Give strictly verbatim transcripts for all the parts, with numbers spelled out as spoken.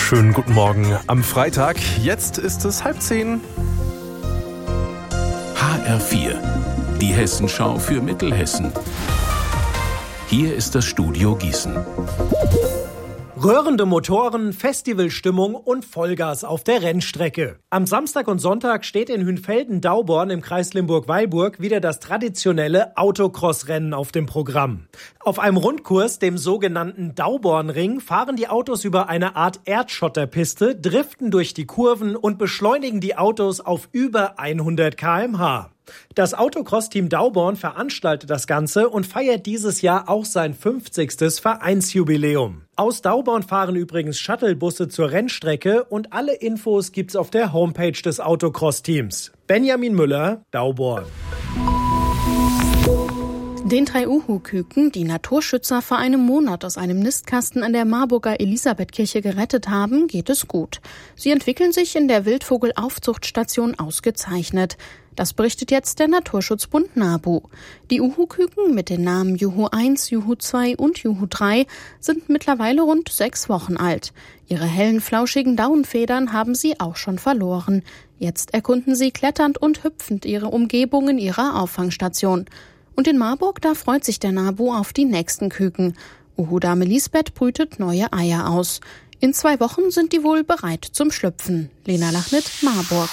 Schönen guten Morgen am Freitag. Jetzt ist es halb zehn. H R vier, die Hessenschau für Mittelhessen. Hier ist das Studio Gießen. Röhrende Motoren, Festivalstimmung und Vollgas auf der Rennstrecke. Am Samstag und Sonntag steht in Hünfelden-Dauborn im Kreis Limburg-Weilburg wieder das traditionelle Autocross-Rennen auf dem Programm. Auf einem Rundkurs, dem sogenannten Daubornring, fahren die Autos über eine Art Erdschotterpiste, driften durch die Kurven und beschleunigen die Autos auf über hundert Kilometer pro Stunde. Das Autocross-Team Dauborn veranstaltet das Ganze und feiert dieses Jahr auch sein fünfzigstes Vereinsjubiläum. Aus Dauborn fahren übrigens Shuttlebusse zur Rennstrecke und alle Infos gibt's auf der Homepage des Autocross-Teams. Benjamin Müller, Dauborn. Den drei Uhu-Küken, die Naturschützer vor einem Monat aus einem Nistkasten an der Marburger Elisabethkirche gerettet haben, geht es gut. Sie entwickeln sich in der Wildvogelaufzuchtstation ausgezeichnet. Das berichtet jetzt der Naturschutzbund NABU. Die Uhu-Küken mit den Namen Juhu eins, Juhu zwei und Juhu drei sind mittlerweile rund sechs Wochen alt. Ihre hellen, flauschigen Daunenfedern haben sie auch schon verloren. Jetzt erkunden sie kletternd und hüpfend ihre Umgebung in ihrer Auffangstation. Und in Marburg, da freut sich der NABU auf die nächsten Küken. Uhu-Dame Lisbeth brütet neue Eier aus. In zwei Wochen sind die wohl bereit zum Schlüpfen. Lena Lachnit, Marburg.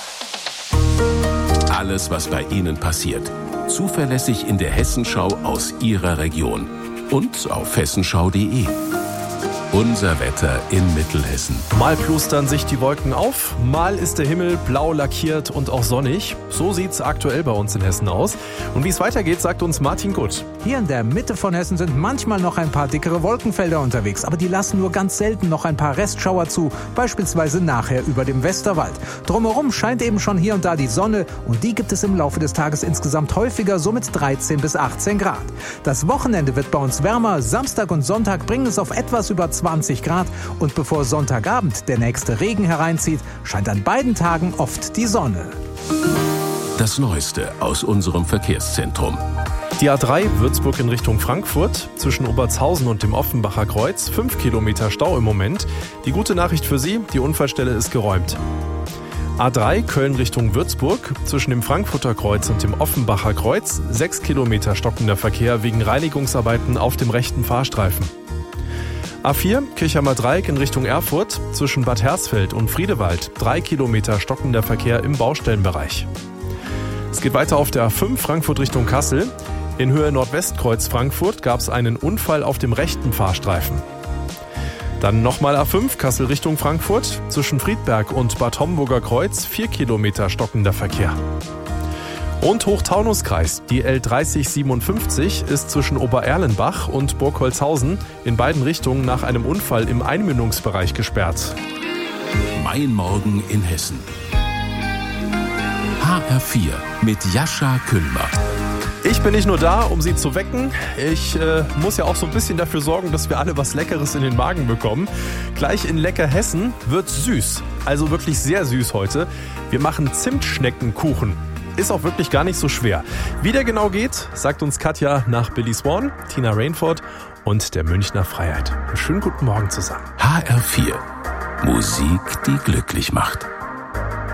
Alles, was bei Ihnen passiert. Zuverlässig in der Hessenschau aus Ihrer Region. Und auf hessenschau punkt de. Unser Wetter in Mittelhessen. Mal plustern sich die Wolken auf, mal ist der Himmel blau lackiert und auch sonnig. So sieht's aktuell bei uns in Hessen aus. Und wie es weitergeht, sagt uns Martin Gutt. Hier in der Mitte von Hessen sind manchmal noch ein paar dickere Wolkenfelder unterwegs, aber die lassen nur ganz selten noch ein paar Restschauer zu, beispielsweise nachher über dem Westerwald. Drumherum scheint eben schon hier und da die Sonne und die gibt es im Laufe des Tages insgesamt häufiger, so mit dreizehn bis achtzehn Grad. Das Wochenende wird bei uns wärmer, Samstag und Sonntag bringen es auf etwas über zwanzig Grad und bevor Sonntagabend der nächste Regen hereinzieht, scheint an beiden Tagen oft die Sonne. Das Neueste aus unserem Verkehrszentrum. Die A drei Würzburg in Richtung Frankfurt, zwischen Obertshausen und dem Offenbacher Kreuz, fünf Kilometer Stau im Moment. Die gute Nachricht für Sie, die Unfallstelle ist geräumt. A drei Köln Richtung Würzburg, zwischen dem Frankfurter Kreuz und dem Offenbacher Kreuz, sechs Kilometer stockender Verkehr wegen Reinigungsarbeiten auf dem rechten Fahrstreifen. A vier Kirchheimer Dreieck in Richtung Erfurt, zwischen Bad Hersfeld und Friedewald, drei Kilometer stockender Verkehr im Baustellenbereich. Es geht weiter auf der A fünf Frankfurt Richtung Kassel. In Höhe Nordwestkreuz Frankfurt gab es einen Unfall auf dem rechten Fahrstreifen. Dann nochmal A fünf Kassel Richtung Frankfurt, zwischen Friedberg und Bad Homburger Kreuz, vier Kilometer stockender Verkehr. Und Hochtaunuskreis, die L dreißig siebenundfünfzig ist zwischen Obererlenbach und Burgholzhausen in beiden Richtungen nach einem Unfall im Einmündungsbereich gesperrt. Mein Morgen in Hessen. H R vier mit Jascha Küllmer. Ich bin nicht nur da, um Sie zu wecken. Ich äh, muss ja auch so ein bisschen dafür sorgen, dass wir alle was Leckeres in den Magen bekommen. Gleich in Lecker Hessen wird's süß. Also wirklich sehr süß heute. Wir machen Zimtschneckenkuchen. Ist auch wirklich gar nicht so schwer. Wie der genau geht, sagt uns Katja nach Billy Swan, Tina Rainford und der Münchner Freiheit. Schönen guten Morgen zusammen. H R vier. Musik, die glücklich macht.